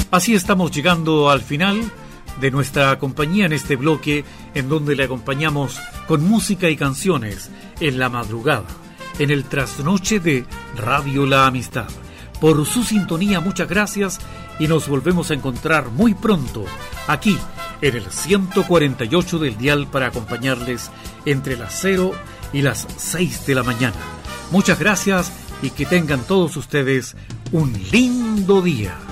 Así estamos llegando al final de nuestra compañía en este bloque, en donde le acompañamos con música y canciones en la madrugada, en el trasnoche de Radio La Amistad. Por su sintonía, muchas gracias y nos volvemos a encontrar muy pronto aquí en el 148 del dial para acompañarles entre las 0 y las 6 de la mañana. Muchas gracias y que tengan todos ustedes un lindo día.